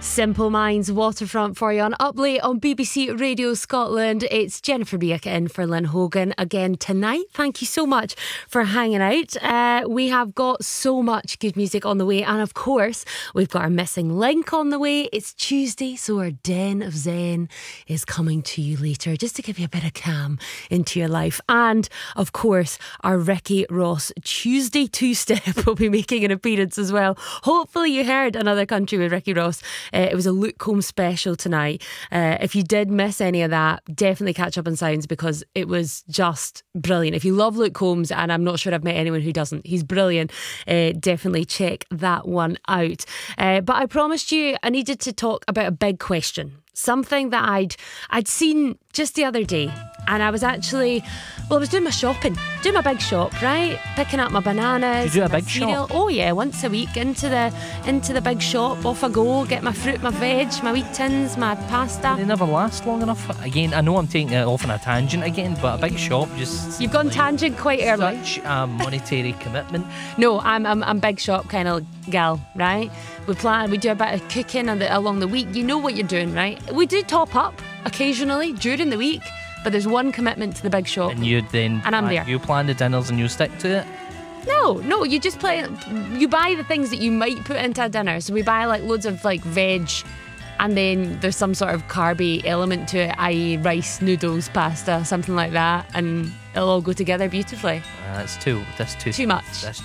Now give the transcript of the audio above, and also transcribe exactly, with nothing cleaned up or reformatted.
Simple Minds Waterfront for you on Up Late on B B C Radio Scotland. It's Jennifer Beek in for Lynn Hogan again tonight. Thank you so much for hanging out. Uh, we have got so much good music on the way, and of course we've got our missing link on the way. It's Tuesday, so our Den of Zen is coming to you later, just to give you a bit of calm into your life. And of course our Ricky Ross Tuesday two-step will be making an appearance as well. Hopefully you heard Another Country with Ricky Ross. Uh, it was a Luke Combs special tonight. Uh, if you did miss any of that, definitely catch up on Sounds, because it was just brilliant. If you love Luke Combs, and I'm not sure I've met anyone who doesn't, he's brilliant. Uh, definitely check that one out. Uh, but I promised you I needed to talk about a big question. Something that I'd I'd seen just the other day, and I was actually, well, I was doing my shopping, doing my big shop, right? Picking up my bananas. You do a my big cereal. shop? Oh yeah, once a week into the into the big shop. Off I go, get my fruit, my veg, my wheat tins, my pasta. They never last long enough. Again, I know I'm taking it off on a tangent again, but a big shop just... You've gone like tangent quite early. Such a monetary commitment. No, I'm I'm I'm big shop kind of gal, right? We plan, we do a bit of cooking and the, along the week. You know what you're doing, right? We do top up occasionally during the week, but there's one commitment to the big shop. And you then... And I'm plan, there. You plan the dinners and you stick to it? No, no, you just play. You buy the things that you might put into a dinner. So we buy like loads of like veg, and then there's some sort of carby element to it, that is rice, noodles, pasta, something like that, and it'll all go together beautifully. Uh, it's too... That's too... Too much. That's